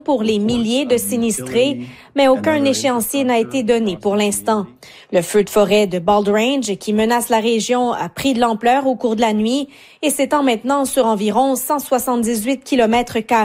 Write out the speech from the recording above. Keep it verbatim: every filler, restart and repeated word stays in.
pour les milliers de sinistrés, mais aucun échéancier n'a été donné pour l'instant. Le feu de forêt de Bald Range, qui menace la région, a pris de l'ampleur au cours de la nuit et s'étend maintenant sur environ cent soixante-dix-huit kilomètres carrés